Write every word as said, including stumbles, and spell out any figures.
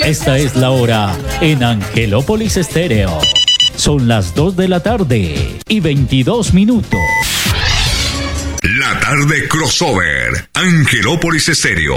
Esta es la hora en Angelópolis Estéreo. Son las dos de la tarde y veintidós minutos. La tarde crossover, Angelópolis Estéreo.